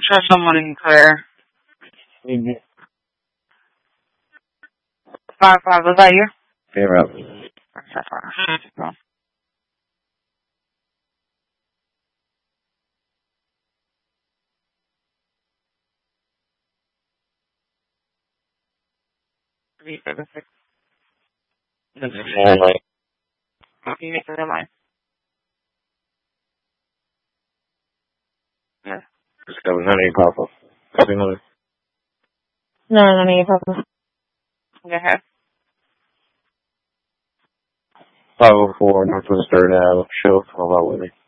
for someone in prayer. 5-5, was that you? You're up. You make it mine. Yeah. Just got none of your papa. Copy another. No, none of your papa. Go ahead. 504 Northwest 3rd Ave. Show. How about with me?